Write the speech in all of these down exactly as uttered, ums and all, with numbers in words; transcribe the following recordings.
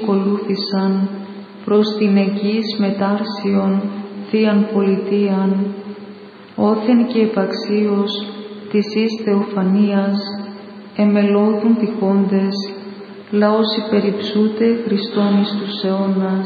ακολούθησαν προς την εγγύς μετάρσιον θείαν πολιτείαν, όθεν και επαξίως της εις θεοφανίας εμελώδουν τυχόντες, λαός υπερυψούτε Χριστόν εις τους αιώνας.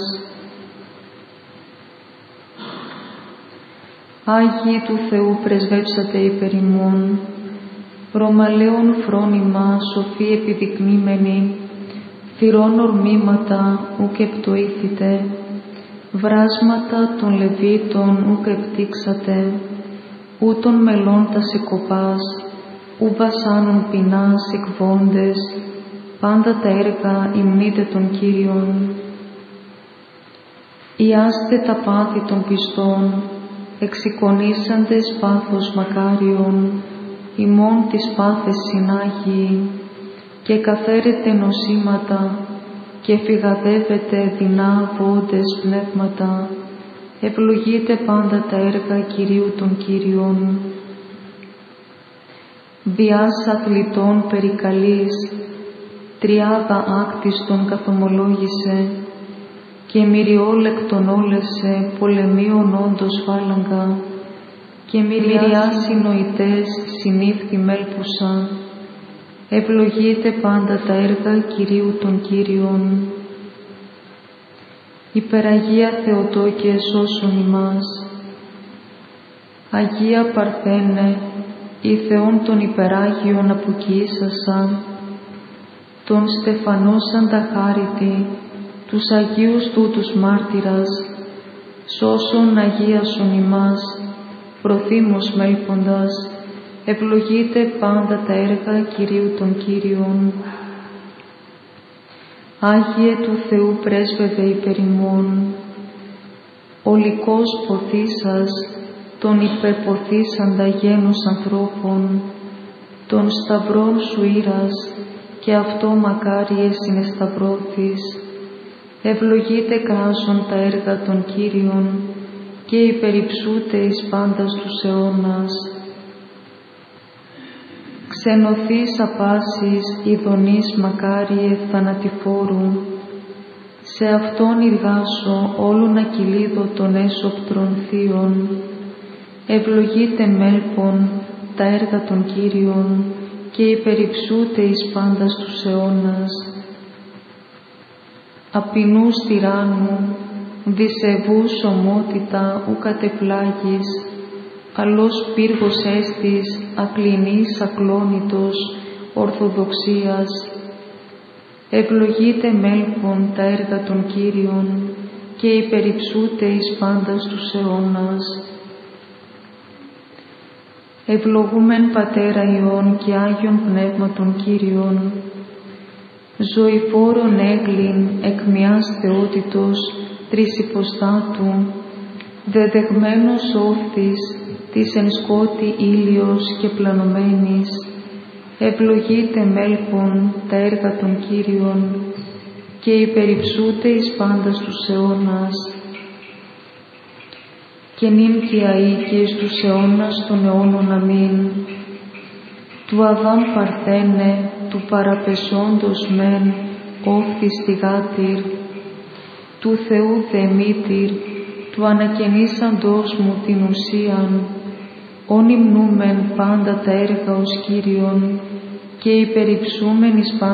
Άγιοι του Θεού πρεσβεύσατε υπερ ημών, ρωμαλαίων φρόνημα σοφοί επιδεικνύμενοι, θυρών ορμήματα ουκ επτοήθητε, βράσματα των Λεβίτων ουκ επτύξατε, ούτων μελών τας εκοπάς, ου βασάνων πεινάς εκβόντες, πάντα τα έργα υμνείτε των Κύριων. Ιάστε τα πάθη των πιστών, εξεικονίσαντες πάθος μακάριον, ημών τις πάθες συνάγει, και καθαίρετε νοσήματα, και φυγαδεύετε δεινά βόντες πνεύματα, ευλογείτε πάντα τα έργα Κυρίου των Κύριων. Διάς αθλητών περικαλής, τριάδα άκτιστον καθομολόγησε, και μυριόλεκτον όλεσε πολεμίων όντως φάλαγγα, και μυριά συνοητές συνήφθη μέλπουσα, ευλογείτε πάντα τα έργα Κυρίου των Κύριων. Υπεραγία Θεοτόκε σώσον ημάς, Αγία Παρθένε, η Θεόν των υπεράγιων αποκοίσασα, τον στεφανώσαν τα χάριτη, τους Αγίους τούτους μάρτυρας, σώσον αγίασον ημάς, προθύμως μέλποντας, ευλογείτε πάντα τα έργα Κυρίου των Κύριων. Άγιε του Θεού πρέσβευε υπερ ημών, ολικός ποθήσας, τον υπερποθήσαντα γένος ανθρώπων, των σταυρών σου ήρας, και αυτό μακάριε συνεσταυρώθης, ευλογείτε κράζον τα έργα των Κύριων, και υπερυψούτε εις πάντας τους αιώνας. Ξενωθείς απάσης ειδονής μακάριε θανατηφόρου, σε αυτόν ηργάσω όλων ακυλίδω των έσωπτρων θείων, ευλογείτε μέλπον τα έργα των Κύριων, και υπερυψούτε εις πάντας τους αιώνας. Απεινούς τυράννου, δισεβούς ομότητα ου κατεπλάγης, αλλός πύργος έστης ακλινής ακλόνητος ορθοδοξίας, ευλογείτε μέλπον τα έργα των Κύριων, και υπερυψούτε εις πάντας τους αιώνας. Ευλογούμεν Πατέρα Υιών και Άγιον Πνεύματον Κύριον, ζωηφόρον έγκλην εκ μιας θεότητος τρεις υποστάτου, δεδεγμένος όφθης της εν σκότη ήλιος και πλανωμένης, ευλογείτε μέλπον τα έργα των Κύριων, και υπερυψούτε εις πάντας τους αιώνας. Και νυν και αεί και εις τους αιώνας των αιώνων αμήν. Του Αδάμ Παρθένε, του παραπεσόντος μεν, όφθης τηγάτηρ, του Θεού Δεμήτηρ, του ανακαινήσαντος μου την ουσίαν, όν υμνούμεν πάντα τα έργα ως Κύριον, και υπερυψούμεν εις πάντα